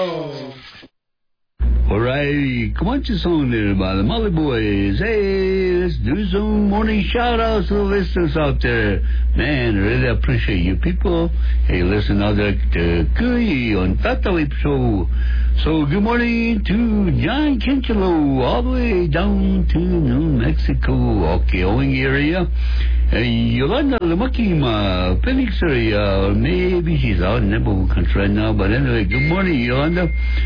Alright, come on, your song there by the Molly Boys. Hey, let's do some morning shout-outs to the listeners out there. Man, I really appreciate you people. Hey, listen out there to Kui on Tata Whip Show. So, good morning to John Kinchelo, all the way down to New Mexico, Okeoing area. Yolanda Lamakima, Phoenix area. Maybe she's out in Nebo country right now, but anyway, good morning, Yolanda.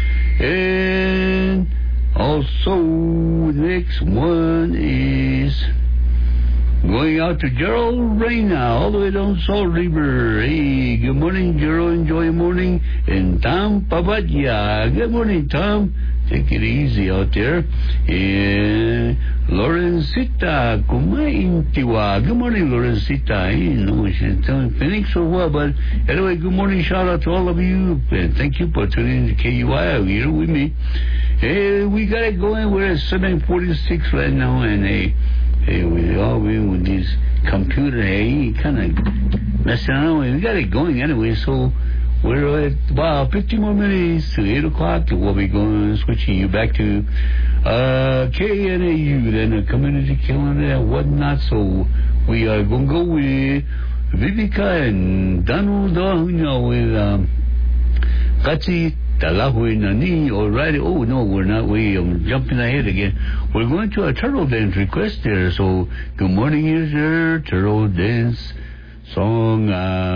And also, next one is going out to Gerald Reyna, all the way down Salt River. Hey, good morning, Gerald. Enjoy your morning. And Tom Pavadia. Good morning, Tom. Take it easy out there. And Lorencita Kumaintiwa. Good morning, Lorencita. You know, she's telling Phoenix or what, but anyway, good morning. Shout out to all of you. And thank you for tuning in to KUI here with me. Hey, we got it going. We're at 7:46 right now, and hey, we all been with this computer, hey, kind of messing around. We got it going anyway, so we're at about 50 more minutes to 8 o'clock. We'll be going, switching you back to KNAU, then a community calendar and whatnot. So we are going to go with Vivica and Donald with Katsi Talahui Nani. Alrighty. Oh, no, we're not. I'm jumping ahead again. We're going to a turtle dance request there. So, good morning, is your turtle dance song.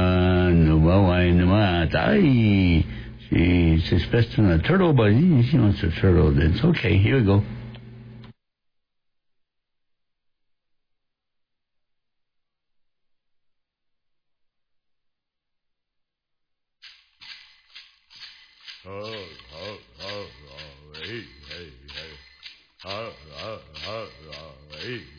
She's expecting a turtle, but she wants a turtle dance. Okay, here we go. Hey.